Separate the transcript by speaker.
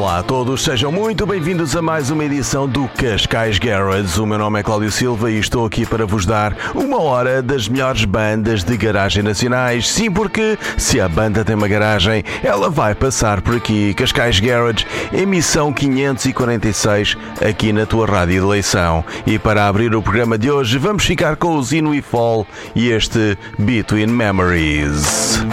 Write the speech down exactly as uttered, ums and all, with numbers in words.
Speaker 1: Olá a todos, sejam muito bem-vindos a mais uma edição do Cascais Garage. O meu nome é Cláudio Silva e estou aqui para vos dar uma hora das melhores bandas de garagem nacionais. Sim, porque se a banda tem uma garagem, ela vai passar por aqui. Cascais Garage, emissão quinhentos e quarenta e seis, aqui na tua rádio de eleição. E para abrir o programa de hoje, vamos ficar com o Zino e Fall e este Between Memories.